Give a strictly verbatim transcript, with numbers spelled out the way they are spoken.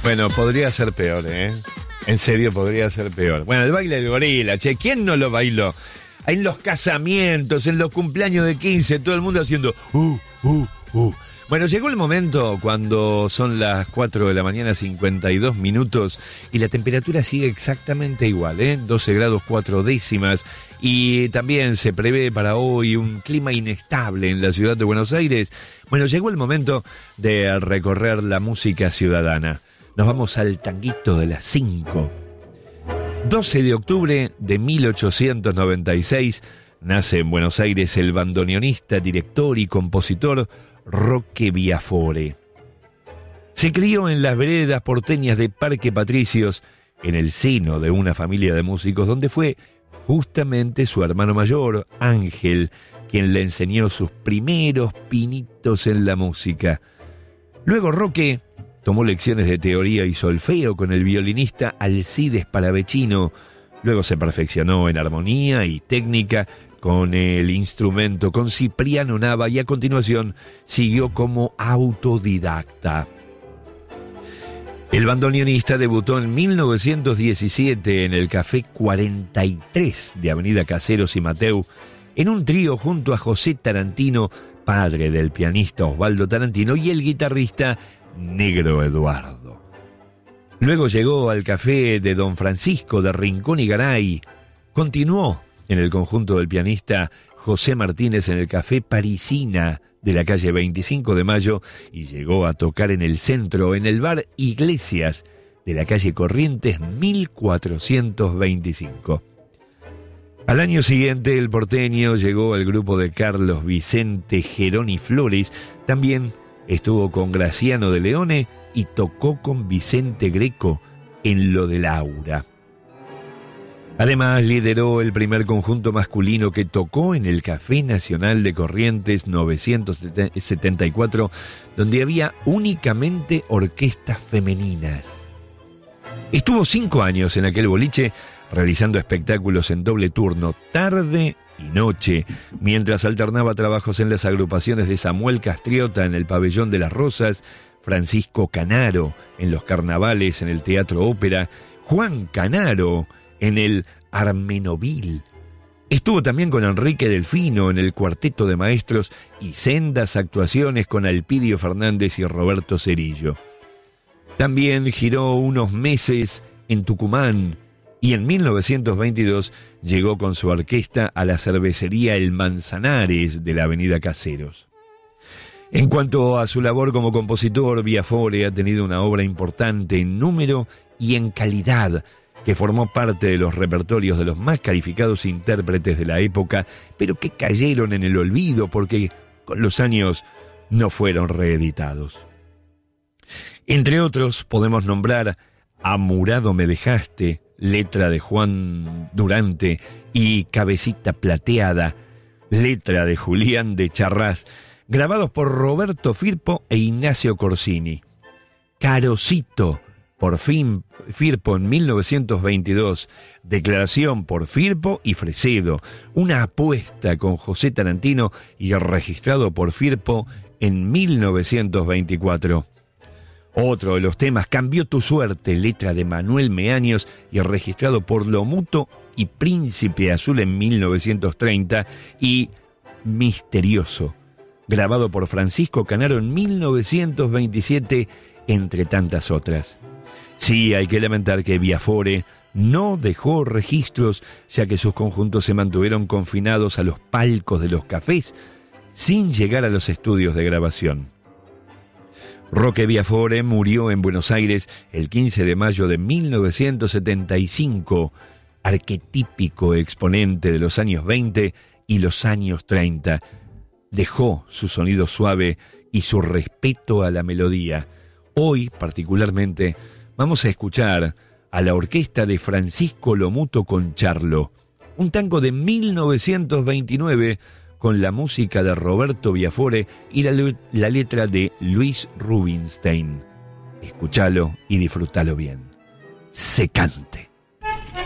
Bueno, podría ser peor, ¿eh? En serio, podría ser peor. Bueno, el baile del gorila, che, ¿quién no lo bailó? En los casamientos, en los cumpleaños de quince, todo el mundo haciendo uh, uh, uh. Bueno, llegó el momento cuando son las cuatro de la mañana, cincuenta y dos minutos, y la temperatura sigue exactamente igual, ¿eh? doce grados cuatro décimas, y también se prevé para hoy un clima inestable en la ciudad de Buenos Aires. Bueno, llegó el momento de recorrer la música ciudadana. Nos vamos al tanguito de las cinco. doce de octubre de mil ochocientos noventa y seis, nace en Buenos Aires el bandoneonista, director y compositor Roque Biafore. Se crió en las veredas porteñas de Parque Patricios, en el seno de una familia de músicos, donde fue justamente su hermano mayor, Ángel, quien le enseñó sus primeros pinitos en la música. Luego Roque tomó lecciones de teoría y solfeo con el violinista Alcides Palavecino. Luego se perfeccionó en armonía y técnica con el instrumento con Cipriano Nava y a continuación siguió como autodidacta. El bandoneonista debutó en mil novecientos diecisiete en el Café cuarenta y tres de Avenida Caseros y Mateu en un trío junto a José Tarantino, padre del pianista Osvaldo Tarantino, y el guitarrista Negro Eduardo. Luego llegó al Café de Don Francisco de Rincón y Garay. Continuó en el conjunto del pianista José Martínez en el Café Parisina de la calle veinticinco de Mayo y llegó a tocar en el centro en el bar Iglesias de la calle Corrientes mil cuatrocientos veinticinco. Al año siguiente el porteño llegó al grupo de Carlos Vicente Geroni Flores. También estuvo con Graciano de Leone y tocó con Vicente Greco en Lo de Laura. Además, lideró el primer conjunto masculino que tocó en el Café Nacional de Corrientes novecientos setenta y cuatro, donde había únicamente orquestas femeninas. Estuvo cinco años en aquel boliche, realizando espectáculos en doble turno, tarde y noche, mientras alternaba trabajos en las agrupaciones de Samuel Castriota en el Pabellón de las Rosas, Francisco Canaro en los carnavales en el Teatro Ópera, Juan Canaro en el Armenovil. Estuvo también con Enrique Delfino en el Cuarteto de Maestros y sendas actuaciones con Alpidio Fernández y Roberto Cerillo. También giró unos meses en Tucumán y en mil novecientos veintidós llegó con su orquesta a la cervecería El Manzanares de la Avenida Caseros. En cuanto a su labor como compositor, Biafore ha tenido una obra importante en número y en calidad, que formó parte de los repertorios de los más calificados intérpretes de la época, pero que cayeron en el olvido porque con los años no fueron reeditados. Entre otros podemos nombrar Amurado me dejaste, letra de Juan Durante, y Cabecita plateada, letra de Julián de Charrás, grabados por Roberto Firpo e Ignacio Corsini. Carocito, por fin Firpo en mil novecientos veintidós, declaración por Firpo y Fresedo, una apuesta con José Tarantino y registrado por Firpo en mil novecientos veinticuatro. Otro de los temas, Cambió tu suerte, letra de Manuel Meaños y registrado por Lomuto y Príncipe Azul en mil novecientos treinta, y Misterioso, grabado por Francisco Canaro en mil novecientos veintisiete, entre tantas otras. Sí, hay que lamentar que Biafore no dejó registros, ya que sus conjuntos se mantuvieron confinados a los palcos de los cafés, sin llegar a los estudios de grabación. Roque Biafore murió en Buenos Aires el quince de mayo de mil novecientos setenta y cinco, arquetípico exponente de los años veinte y los años treinta. Dejó su sonido suave y su respeto a la melodía. Hoy, particularmente, vamos a escuchar a la orquesta de Francisco Lomuto con Charlo, un tango de mil novecientos veintinueve con la música de Roberto Biafore y la, la letra de Luis Rubinstein. Escúchalo y disfrútalo bien. Se cante.